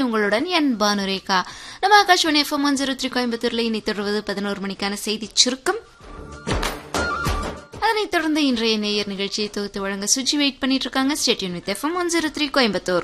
உங்களுடன் என் பானுரேகா. நம்ம ஆகாஷ்வாணி FM 103 கோயம்புத்தூர்ல இனி தொடர்வது 11 மணிக்கான செய்தி சுருக்கம். அதனைத் தொடர்ந்து இன்றைய நேயர் நிகழ்ச்சியை தொகுத்து வழங்க சுஜி வெயிட் பண்ணிட்டு இருக்காங்க. Stay tune with FM 103 Coimbatore.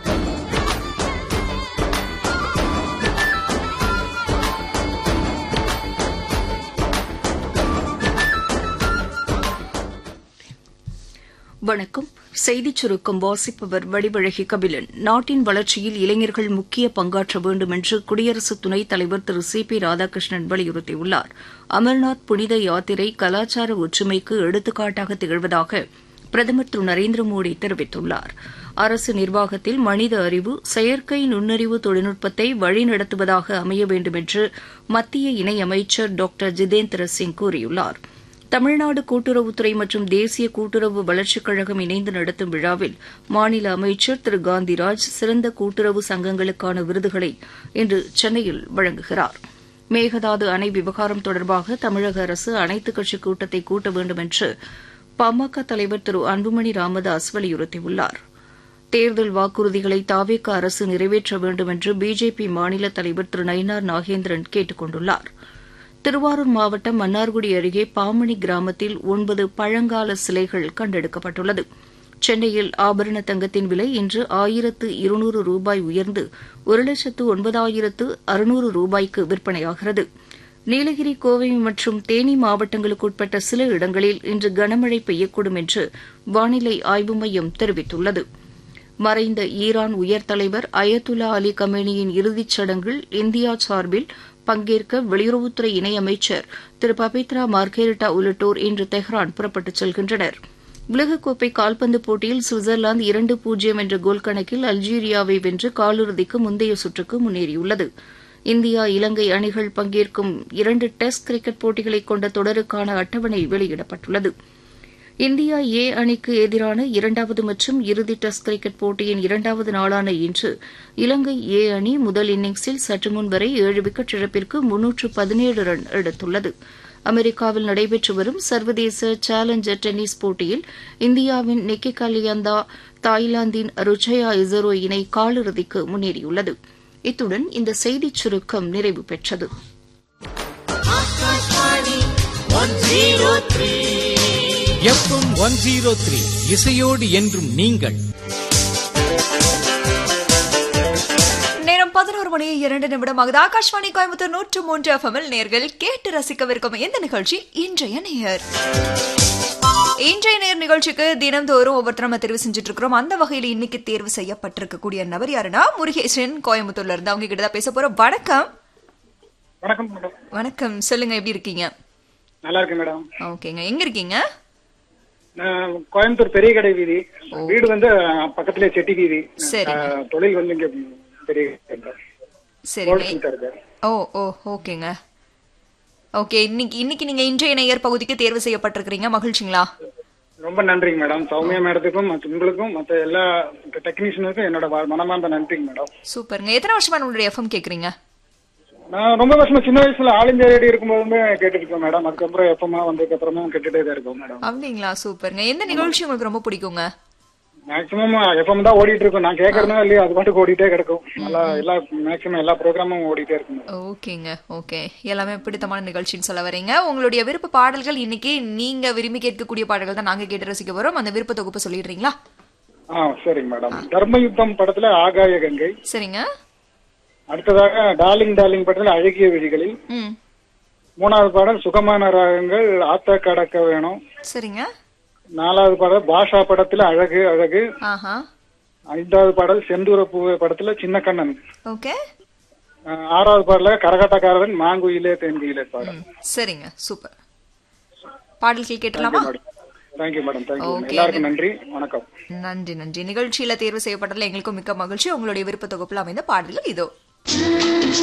வணக்கம். செய்திச் சுருக்கம் வாசிப்பவர் வடிவழகி கபிலன். நாட்டின் வளர்ச்சியில் இளைஞர்கள் முக்கிய பங்காற்ற வேண்டும் என்று குடியரசு துணைத் தலைவர் திரு சி.பி. ராதாகிருஷ்ணன் வலியுறுத்தியுள்ளார். அமர்நாத் புனித யாத்திரை கலாச்சார ஒற்றுமைக்கு எடுத்துக்காட்டாக திகழ்வதாக பிரதமர் திரு நரேந்திர மோடி தெரிவித்துள்ளார். அரசு நிர்வாகத்தில் மனித அறிவு, செயற்கை நுண்ணறிவு தொழில்நுட்பத்தை வழிநடத்துவதாக அமைய வேண்டும் என்று மத்திய இணையமைச்சர் டாக்டர் ஜிதேந்திர சிங் கூறியுள்ளார். தமிழ்நாடு கூட்டுறவுத்துறை மற்றும் தேசிய கூட்டுறவு வளர்ச்சிக் கழகம் இணைந்து நடத்தும் விழாவில் மாநில அமைச்சர் திரு காந்திராஜ் சிறந்த கூட்டுறவு சங்கங்களுக்கான விருதுகளை இன்று சென்னையில் வழங்குகிறார். மேகதாது அணை விவகாரம் தொடர்பாக தமிழக அரசு அனைத்துக் கட்சிக் கூட்டத்தை கூட்ட வேண்டும் என்று பாமக தலைவர் திரு அன்புமணி ராமதாஸ் வலியுறுத்தியுள்ளார். தேர்தல் வாக்குறுதிகளை தாவேக அரசு நிறைவேற்ற வேண்டும் என்று பிஜேபி மாநில தலைவர் திரு நயினார் நாகேந்திரன் கேட்டுக் கொண்டுள்ளார். திருவாரூர் மாவட்டம் மன்னார்குடி அருகே பாமணி கிராமத்தில் 9 பழங்கால சிலைகள் கண்டெடுக்கப்பட்டுள்ளது. சென்னையில் ஆபரண தங்கத்தின் விலை இன்று 1200 ரூபாய் உயர்ந்து 1,09,600 ரூபாய்க்கு விற்பனையாகிறது. நீலகிரி, கோவை மற்றும் தேனி மாவட்டங்களுக்குட்பட்ட சில இடங்களில் இன்று கனமழை பெய்யக்கூடும் என்று வானிலை ஆய்வு மையம் தெரிவித்துள்ளது. மறைந்த ஈரான் உயர் தலைவர் அயத்துல்லா அலி கமேனியின் இறுதிச் சடங்கில் இந்தியா சார்பில் பங்கேற்க வெளியுறவுத்துறை இணையமைச்சர் திரு பபித்ரா மார்கெரிட்டா உள்ளிட்டோர் இன்று தெஹ்ரான் புறப்பட்டுச் செல்கின்றனர். உலகக்கோப்பை கால்பந்து போட்டியில் சுவிட்சர்லாந்து 2-0 என்ற கோல் கணக்கில் அல்ஜீரியாவை வென்று காலிறுதிக்கு முந்தைய சுற்றுக்கு முன்னேறியுள்ளது. இந்தியா, இலங்கை அணிகள் பங்கேற்கும் 2 டெஸ்ட் கிரிக்கெட் போட்டிகளை கொண்ட தொடருக்கான அட்டவணை வெளியிடப்பட்டுள்ளது. இந்தியா ஏ அணிக்கு எதிரான 2வது மற்றும் இறுதி டெஸ்ட் கிரிக்கெட் போட்டியின் 2வது நாளான இன்று இலங்கை ஏ அணி முதல் இன்னிங்ஸில் சற்று முன் வரை 7 விக்கெட் இழப்பிற்கு 317 ரன் எடுத்துள்ளது. அமெரிக்காவில் நடைபெற்று வரும் சர்வதேச சேலஞ்சர் டென்னிஸ் போட்டியில் இந்தியாவின் நிக்கி கலியந்தா தாய்லாந்தின் ருச்சயா இசரோ இணை காலிறுதிக்கு முன்னேறியுள்ளது. இத்துடன் இந்த செய்திச் சுருக்கம் நிறைவு பெற்றது. FM 103 இசையோடு என்றும் நீங்கள். நேரம் 11 மணி 2 நிமிடமாகுது. ஆகாஷ்வாணி கோயம்புத்தூர் 103 FM நேயர்கள் கேட்டு ரசிக்கவிருக்கும் இந்த நிகழ்ச்சி இன்றைய நேயர். இன்றைய நேர் நிகழ்ச்சிக்கு தினந்தோறும் ஒவ்வொருத்தரும் தெரிவு செஞ்சுட்டு இருக்கிறோம். அந்த வகையில் இன்னைக்கு தேர்வு செய்யப்பட்டிருக்கக்கூடிய நபர் யாருன்னா முருகேசன் கோயம்புத்தூர்ல இருந்து. அவங்க கிட்டதான் பேச போறோம். வணக்கம். வணக்கம் மேடம். வணக்கம், சொல்லுங்க, எப்படி இருக்கீங்க? நல்லா இருக்கு மேடம். ஓகேங்க, எங்க இருக்கீங்க? கோயம்புத்தூர் பெரிய கடை வீதி. வீடு வந்து பக்கத்துல செட்டி வீதி. சரி. தொழில் வந்து இங்க பெரிய. சரி. ஓ ஓ ஓகேங்க. ஓகே, இன்னைக்கு நீங்க இன்றைய நேயர் பகுதிக்கு தேர்வு செய்யப்பட்டிருக்கீங்க. மகிழ்ச்சிங்களா? ரொம்ப நன்றிங்க மேடம். சௌமியா மேடத்துக்கும் உங்களுக்கும் மற்ற எல்லா டெக்னீஷியனுக்கும் என்னோட மனமார்ந்த நன்றிங்க மேடம். சூப்பருங்க. எத்தனை வருஷமா உங்களுடைய எஃப்எம் கேக்குறீங்க? நான் ரொம்ப வருஷமா சின்ன வயசுல ஆல் இந்தியா ரேடியோ இருக்கும்போதுமே கேட்டுட்டு இருக்கேன் மேடம். அதுக்கப்புறம் எப்பமா வந்ததுக்கு அப்புறமும் கேட்டுட்டே தான் இருக்கோம் மேடம். அப்படிங்களா? சூப்பருங்க. எந்த நிகழ்ச்சி உங்களுக்கு ரொம்ப பிடிக்குங்க? மேக்சிமம் எஃப்எம் தான் ஓடிட்டு இருக்கும். நான் கேட்கறதா இல்லையா அது பாட்டுக்கு ஓடிட்டே கிடக்கும். எல்லா மேக்சிமம் எல்லா ப்ரோக்ராமும் ஓடிட்டே இருக்கும். ஓகேங்க, ஓகே. எல்லாமே பிடித்தமான நிகழ்ச்சின்னு சொல்ல வரீங்க. உங்களுடைய விருப்ப பாடல்கள் இன்னைக்கு நீங்க விரும்பி கேட்கக்கூடிய பாடல்கள் தான் நாங்க கேட்டு ரசிக்க போறோம். அந்த விருப்ப தொகுப்பு சொல்லிடுறீங்களா? சரிங்க மேடம். தர்மயுத்தம் படத்துல ஆகாய கங்கை. சரிங்க. அடுத்ததாக டார்லிங் டார்லிங் படத்துல அழகிய விழிகளில். 3வது பாடல் சுகமான ராகங்கள் ஆத்தா கடக்க வேணும். சரிங்க. 4வது பாடல் பாஷா படத்துல அழகு அழகு. 5வது பாடல் செந்தூர பூ படத்துல சின்ன கண்ணன். ஓகே. 6வது பாடல கரகாட்டக்காரன் மாங்குயிலே தென்குயிலே பாடல். சரிங்க, சூப்பர். பாடல்கள் கேட்டலாமா? Thank you madam. தேங்க்யூ. எல்லாருக்கும் நன்றி, வணக்கம். நன்றி. நிகழ்ச்சியில தேர்வு செய்யப்பட்டதுல எங்களுக்கும் மிக்க மகிழ்ச்சி. உங்களுடைய விருப்ப தொகுப்புல அமைந்த பாடல்கள் இதோ.